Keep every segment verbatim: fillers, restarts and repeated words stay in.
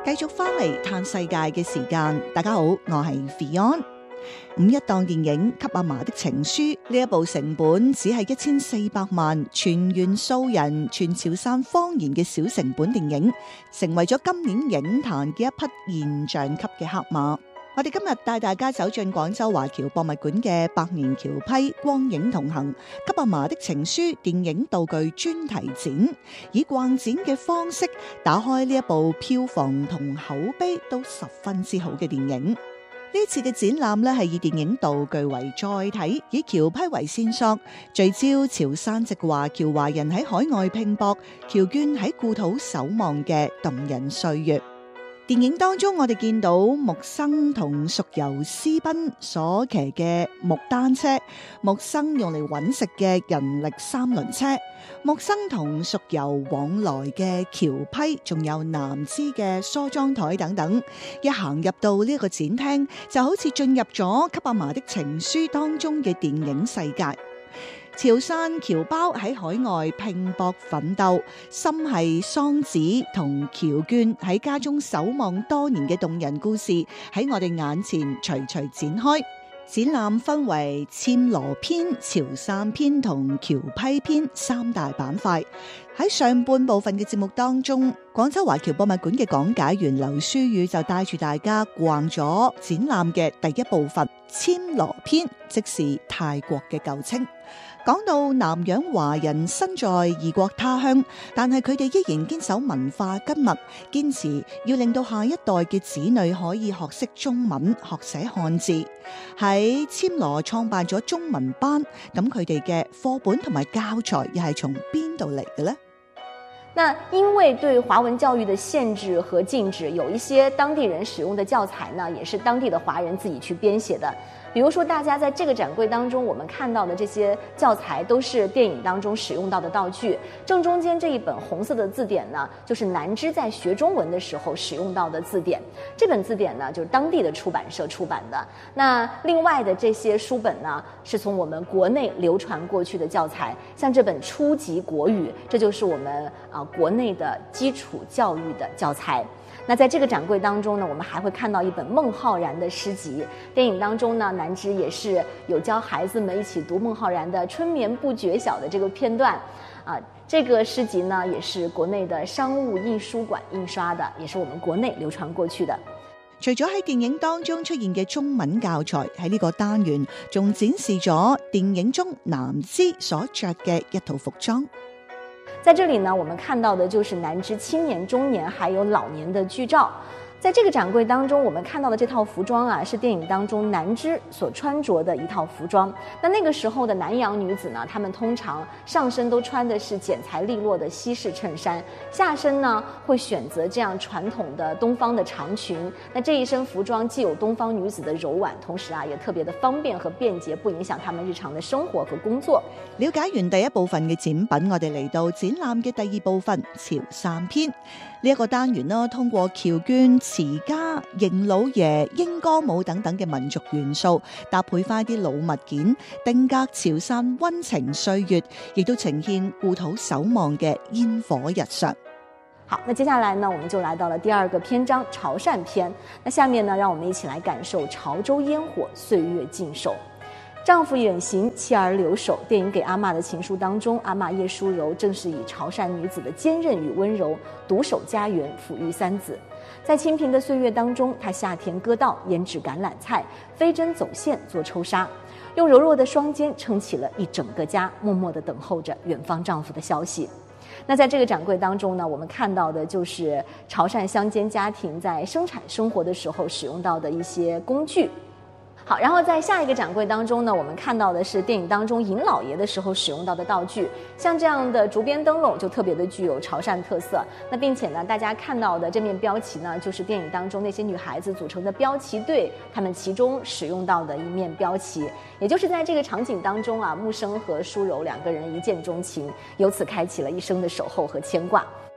繼續翻嚟嘆世界嘅時間，大家好，我係 Fion。五一檔電影《給阿嫲的情書》呢一部成本只係一千四百萬，全員素人、全潮汕方言嘅小成本電影，成為咗今年影壇嘅一匹現象級嘅黑馬。我哋今日帶大家走進廣州華僑博物館嘅百年橋批光影同行給阿嫲的情書電影道具專題展，以逛展嘅方式打開呢一部票房同口碑都十分之好嘅電影。呢次嘅展覽咧係以電影道具為載體，以橋批為線索，聚焦潮汕籍華僑華人喺海外拼搏、僑眷喺故土守望嘅動人歲月。電影當中，我哋見到木生同淑由私奔所騎嘅木單車，木生用嚟揾食嘅人力三輪車，木生同淑由往來嘅橋批，仲有南枝嘅梳妝台等等。一行入到呢個展廳，就好似進入咗《給阿嫲的情書》當中嘅電影世界。潮汕僑胞喺海外拼搏奮鬥，心繫桑梓同僑眷喺家中守望多年嘅動人故事喺我哋眼前徐徐展開。展覽分為暹羅篇、潮汕篇同僑批篇三大板塊。喺上半部分嘅節目當中，廣州華僑博物館嘅講解員劉書宇就帶住大家逛咗展覽嘅第一部分暹羅篇，即是泰國嘅舊稱。講到南洋華人身在異國他鄉，但係佢哋依然堅守文化根脈，堅持要令到下一代嘅子女可以學識中文、學寫漢字。喺暹羅創辦咗中文班，咁佢哋嘅課本同埋教材又係從邊度嚟嘅呢？ 那因為對華文教育的限制和禁止，有一些當地人使用的教材呢，也是當地的華人自己去編寫的。比如說，大家在這個展櫃當中，我們看到的這些教材都是電影當中使用到的道具。正中間這一本紅色的字典呢，就是南枝在學中文的時候使用到的字典。這本字典呢，就是當地的出版社出版的。那另外的這些書本呢，是從我們國內流傳過去的教材，像這本初級國語，這就是我們啊國內的基礎教育的教材。那在這個展櫃當中呢，我們還會看到一本孟浩然的詩集。電影當中呢，南枝也是有教孩子們一起讀孟浩然的《春眠不覺曉》的這個片段。啊，這個詩集呢，也是國內的商務印書館印刷的，也是我們國內流傳過去的。 除咗喺電影當中出現嘅中文教材，喺呢個單元仲展示咗電影中南枝所着嘅一套服裝。 在這裡呢，我們看到的就是南枝青年、中年還有老年的劇照。在這個展櫃當中，我們看到的這套服裝啊，是電影當中南枝所穿着的一套服裝。那那個時候的南洋女子呢，她們通常上身都穿的是剪裁利落的西式襯衫，下身呢會選擇這樣傳統的東方的長裙。那這一身服裝既有東方女子的柔婉，同時啊也特別的方便和便捷，不影響她們日常的生活和工作。 了解完第一部分嘅展品，我哋嚟到展覽嘅第二部分潮汕篇。呢、這、一個單元呢，通過僑眷、詞家、迎老爺、英歌舞等等嘅民族元素，搭配翻啲老物件，定格潮汕溫情歲月，亦都呈現故土守望嘅煙火日常。 好，那接下來呢，我們就來到了第二個篇章潮汕篇。那下面呢，讓我們一起來感受潮州煙火，歲月靜守。丈夫遠行，妻兒留守。電影《給阿嬷的情書》當中，阿嬷葉淑柔正是以潮汕女子的堅韌與溫柔，獨守家園，撫育三子。在清貧的歲月當中，她下田割稻，研製橄欖菜，飛針走線做抽紗，用柔弱的雙肩撐起了一整個家，默默地等候着遠方丈夫的消息。那在這個展櫃當中呢，我們看到的就是潮汕鄉間家庭在生產生活的時候使用到的一些工具。好，然後在下一個展櫃當中呢，我們看到的是電影當中迎老爺的時候使用到的道具，像這樣的竹編燈籠就特別的具有潮汕特色。那並且呢，大家看到的這面標旗呢，就是電影當中那些女孩子組成的標旗隊，她們其中使用到的一面標旗。也就是在這個場景當中啊，木生和淑柔兩個人一見鍾情，由此開啟了一生的守候和牽掛。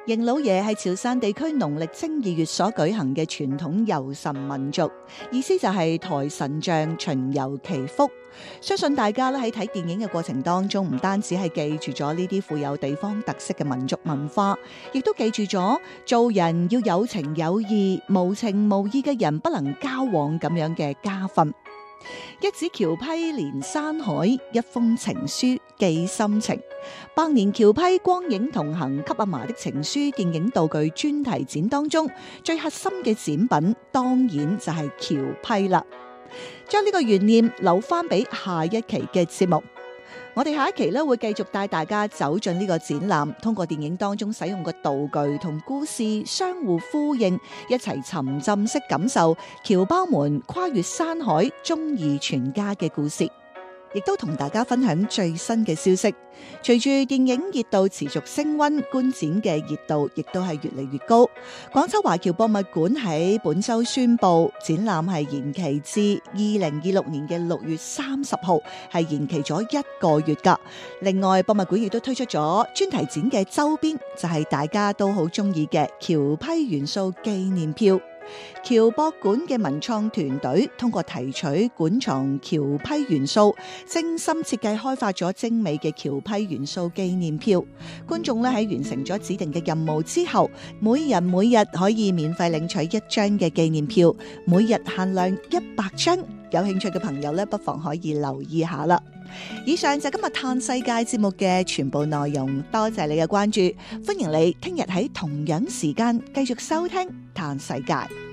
迎老爺係潮汕地區農曆正二月所舉行嘅傳統遊神民俗，意思就係抬神像巡遊祈福。相信大家咧喺睇電影嘅過程當中，唔單止係記住咗呢啲富有地方特色嘅民族文化，亦都記住咗做人要有情有義，無情無義嘅人不能交往咁樣嘅家訓。一指橋批連山海，一封情書寄心情。百年橋批光影同行給阿嫲的情書電影道具專題展當中，最核心嘅展品當然就係橋批啦。將呢個懸念留翻俾下一期嘅節目。我哋下一期咧會繼續帶大家走進呢個展覽，通過電影當中使用嘅道具同故事相互呼應，一齊沉浸式感受僑胞們跨越山海忠義全家嘅故事。亦都同大家分享最新嘅消息。隨住電影熱度持續升溫，觀展嘅熱度亦都係越嚟越高。廣州華僑博物館喺本周宣布，展覽係延期至二零二六年嘅六月三十號，係延期咗一個月噶。另外，博物館亦都推出咗專題展嘅周邊，就係大家都好中意嘅僑批元素紀念票。僑博館嘅文創團隊通過提取館藏僑批元素，精心設計開發咗精美嘅僑批元素紀念票。觀眾咧喺完成咗指定嘅任務之後，每人每日可以免費領取一張嘅紀念票，每日限量一百張。有興趣嘅朋友咧，不妨可以留意下啦。以上就今日嘆世界節目嘅全部內容，多謝你嘅關注，歡迎你聽日喺同樣時間繼續收聽嘆世界。